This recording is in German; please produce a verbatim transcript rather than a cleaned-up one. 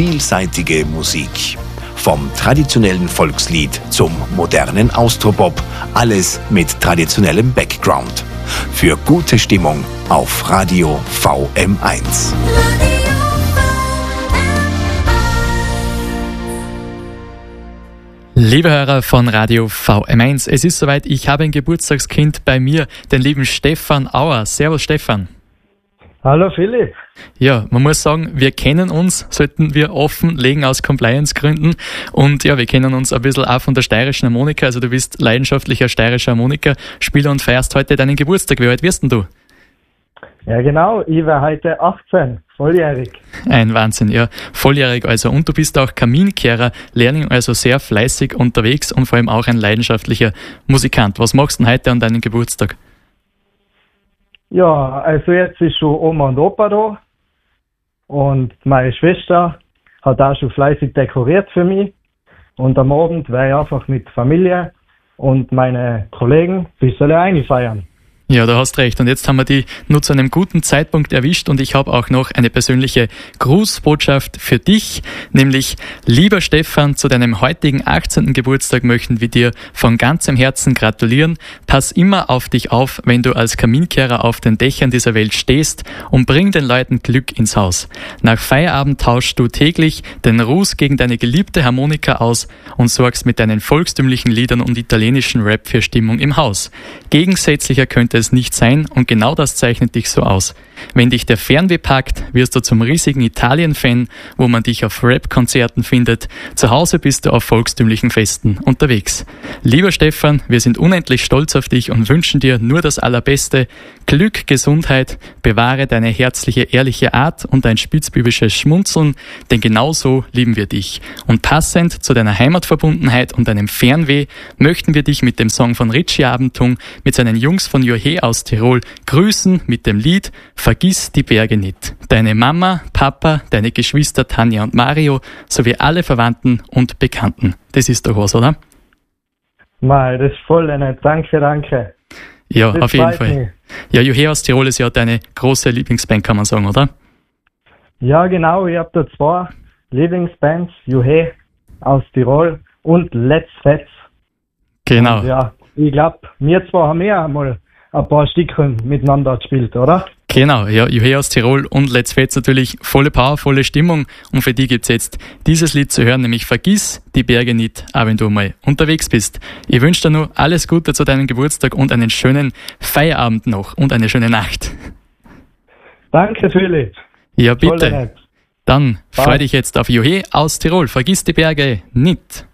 vielseitige Musik. Vom traditionellen Volkslied zum modernen Austropop, alles mit traditionellem Background. Für gute Stimmung auf Radio V M eins. Liebe Hörer von Radio V M eins, es ist soweit, ich habe ein Geburtstagskind bei mir, den lieben Stefan Auer. Servus Stefan. Hallo Philipp. Ja, man muss sagen, wir kennen uns, sollten wir offenlegen aus Compliance-Gründen. Und ja, wir kennen uns ein bisschen auch von der steirischen Harmonika. Also du bist leidenschaftlicher steirischer Harmonikaspieler und feierst heute deinen Geburtstag. Wie alt wirst denn du? Ja genau, ich war heute achtzehn, volljährig. Ein Wahnsinn, ja. Volljährig also. Und du bist auch Kaminkehrer, Lehrling, also sehr fleißig unterwegs und vor allem auch ein leidenschaftlicher Musikant. Was machst du denn heute an deinem Geburtstag? Ja, also jetzt ist schon Oma und Opa da und meine Schwester hat auch schon fleißig dekoriert für mich und am Abend werde ich einfach mit Familie und meine Kollegen ein bisschen rein feiern. Ja, du hast recht. Und jetzt haben wir die nur zu einem guten Zeitpunkt erwischt und ich habe auch noch eine persönliche Grußbotschaft für dich, nämlich: Lieber Stefan, zu deinem heutigen achtzehnten Geburtstag möchten wir dir von ganzem Herzen gratulieren. Pass immer auf dich auf, wenn du als Kaminkehrer auf den Dächern dieser Welt stehst, und bring den Leuten Glück ins Haus. Nach Feierabend tauschst du täglich den Ruß gegen deine geliebte Harmonika aus und sorgst mit deinen volkstümlichen Liedern und italienischen Rap für Stimmung im Haus. Gegensätzlicher könnte es nicht sein, und genau das zeichnet dich so aus. Wenn dich der Fernweh packt, wirst du zum riesigen Italien-Fan, wo man dich auf Rap-Konzerten findet. Zu Hause bist du auf volkstümlichen Festen unterwegs. Lieber Stefan, wir sind unendlich stolz auf dich und wünschen dir nur das Allerbeste. Glück, Gesundheit, bewahre deine herzliche, ehrliche Art und dein spitzbübisches Schmunzeln, denn genau so lieben wir dich. Und passend zu deiner Heimatverbundenheit und deinem Fernweh möchten wir dich mit dem Song von Richie Abendtung mit seinen Jungs von Johe aus Tirol grüßen mit dem Lied Vergiss die Berge nicht. Deine Mama, Papa, deine Geschwister Tanja und Mario sowie alle Verwandten und Bekannten. Das ist doch was, oder? Mei, das ist voll nett. Danke, danke. Ja, das auf jeden Fall. Mich. Ja, Johe aus Tirol ist ja deine große Lieblingsband, kann man sagen, oder? Ja, genau. Ich habe da zwei Lieblingsbands, Johe aus Tirol und Let's Fets. Genau. Und ja, ich glaube, wir zwei haben ja einmal ein paar Stückchen miteinander gespielt, oder? Genau, ja, Johe aus Tirol und Let's Fets natürlich volle Power, volle Stimmung, und für die gibt's jetzt dieses Lied zu hören, nämlich Vergiss die Berge nicht, auch wenn du mal unterwegs bist. Ich wünsche dir nur alles Gute zu deinem Geburtstag und einen schönen Feierabend noch und eine schöne Nacht. Danke, Philipp. Ja, bitte. Dann freu dich jetzt auf Johe aus Tirol. Vergiss die Berge nicht.